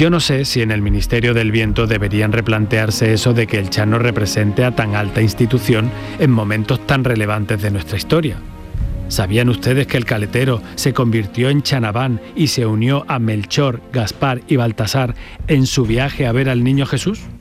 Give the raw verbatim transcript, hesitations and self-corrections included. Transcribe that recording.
Yo no sé si en el Ministerio del Viento deberían replantearse eso de que el Chano represente a tan alta institución en momentos tan relevantes de nuestra historia. ¿Sabían ustedes que el caletero se convirtió en Chanabán y se unió a Melchor, Gaspar y Baltasar en su viaje a ver al Niño Jesús?